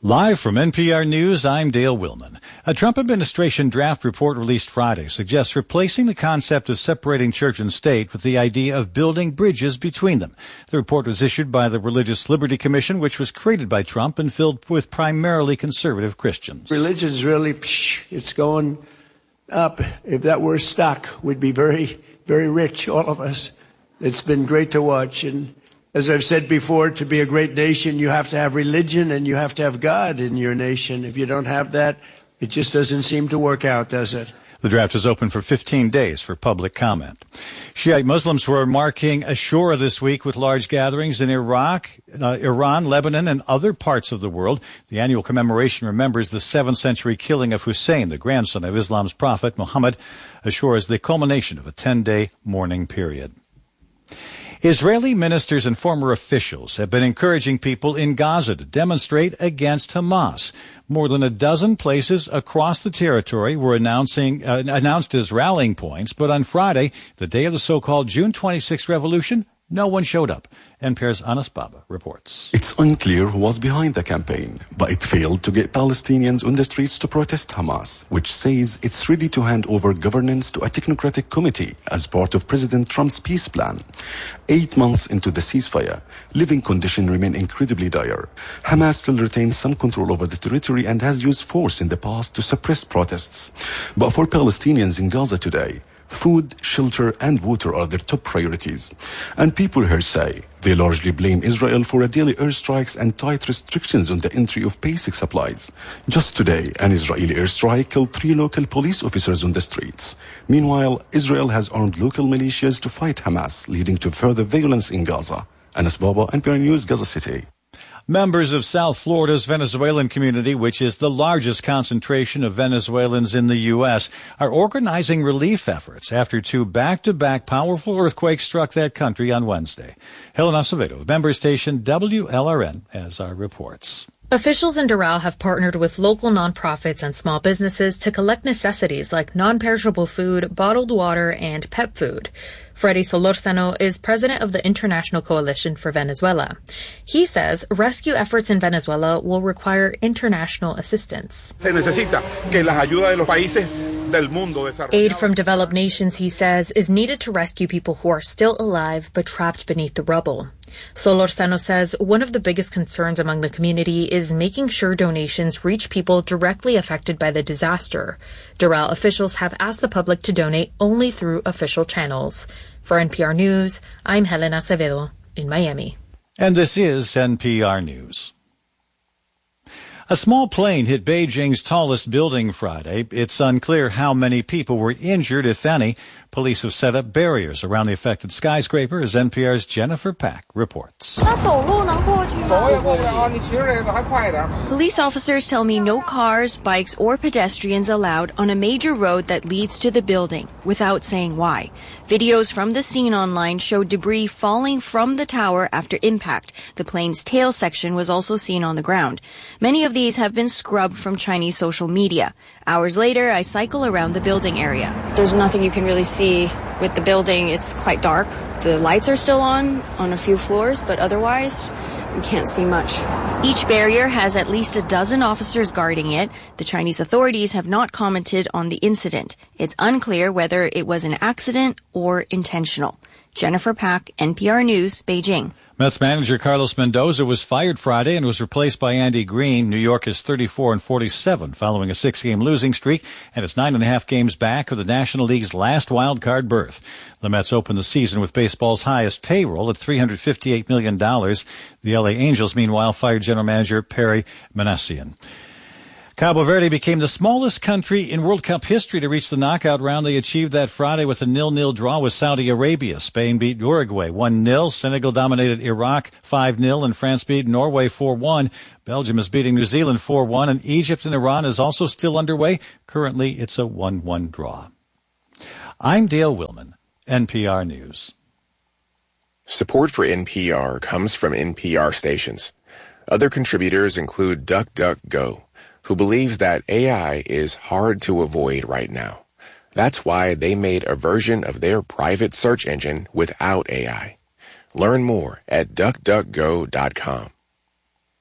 Live from NPR News, I'm Dale Willman. A Trump administration draft report released Friday suggests replacing the concept of separating church and state with the idea of building bridges between them. The report was issued by the Religious Liberty Commission, which was created by Trump and filled with primarily conservative Christians. Religion's really, it's going up. If that were stuck, we'd be very, very rich, all of us. It's been great to watch. And as I've said before, to be a great nation, you have to have religion and you have to have God in your nation. If you don't have that, it just doesn't seem to work out, does it? The draft is open for 15 days for public comment. Shiite Muslims were marking Ashura this week with large gatherings in Iraq, Iran, Lebanon, and other parts of the world. The annual commemoration remembers the 7th century killing of Hussein, the grandson of Islam's prophet Muhammad. Ashura is the culmination of a 10-day mourning period. Israeli ministers and former officials have been encouraging people in Gaza to demonstrate against Hamas. More than a dozen places across the territory were announced as rallying points, but on Friday, the day of the so-called June 26 revolution, no one showed up. NPR's Anas Baba reports. It's unclear who was behind the campaign, but it failed to get Palestinians on the streets to protest Hamas, which says it's ready to hand over governance to a technocratic committee as part of President Trump's peace plan. 8 months into the ceasefire, living conditions remain incredibly dire. Hamas still retains some control over the territory and has used force in the past to suppress protests. But for Palestinians in Gaza today, food, shelter, and water are their top priorities. And people here say they largely blame Israel for daily airstrikes and tight restrictions on the entry of basic supplies. Just today, an Israeli airstrike killed 3 local police officers on the streets. Meanwhile, Israel has armed local militias to fight Hamas, leading to further violence in Gaza. Anas Baba, NPR News, Gaza City. Members of South Florida's Venezuelan community, which is the largest concentration of Venezuelans in the U.S., are organizing relief efforts after 2 back-to-back powerful earthquakes struck that country on Wednesday. Helen Acevedo of member station WLRN has our reports. Officials in Doral have partnered with local nonprofits and small businesses to collect necessities like non-perishable food, bottled water, and pet food. Freddy Solorzano is president of the International Coalition for Venezuela. He says rescue efforts in Venezuela will require international assistance. Aid from developed nations, he says, is needed to rescue people who are still alive but trapped beneath the rubble. Solorzano says one of the biggest concerns among the community is making sure donations reach people directly affected by the disaster. Doral officials have asked the public to donate only through official channels. For NPR News, I'm Helen Acevedo in Miami. And this is NPR News. A small plane hit Beijing's tallest building Friday. It's unclear how many people were injured, if any. Police have set up barriers around the affected skyscraper, as NPR's Jennifer Pack reports. Police officers tell me no cars, bikes, or pedestrians allowed on a major road that leads to the building, without saying why. Videos from the scene online show debris falling from the tower after impact. The plane's tail section was also seen on the ground. Many of these have been scrubbed from Chinese social media. Hours later, I cycle around the building area. There's nothing you can really see with the building. It's quite dark. The lights are still on a few floors, but otherwise, you can't see much. Each barrier has at least a dozen officers guarding it. The Chinese authorities have not commented on the incident. It's unclear whether it was an accident or intentional. Jennifer Pack, NPR News, Beijing. Mets manager Carlos Mendoza was fired Friday and was replaced by Andy Green. New York is 34-47 following a 6-game losing streak and is 9.5 games back of the National League's last wild-card berth. The Mets opened the season with baseball's highest payroll at $358 million. The LA Angels, meanwhile, fired general manager Perry Manassian. Cabo Verde became the smallest country in World Cup history to reach the knockout round. They achieved that Friday with a 0-0 draw with Saudi Arabia. Spain beat Uruguay 1-0. Senegal dominated Iraq 5-0, and France beat Norway 4-1. Belgium is beating New Zealand 4-1, and Egypt and Iran is also still underway. Currently, it's a 1-1 draw. I'm Dale Willman, NPR News. Support for NPR comes from NPR stations. Other contributors include DuckDuckGo, who believes that AI is hard to avoid right now. That's why they made a version of their private search engine without AI. Learn more at DuckDuckGo.com.